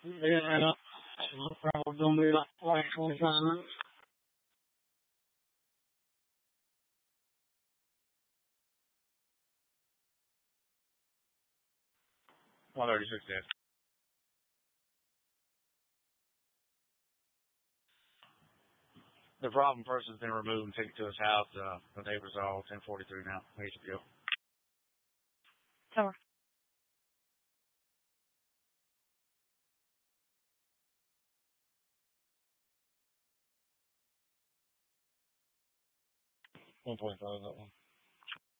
Yeah, it's probably gonna be like 25 minutes. One 36 days. The problem person's been removed and taken to his house. The neighbor's all 1043 now. Here's the deal. Summer. $1.5 that one.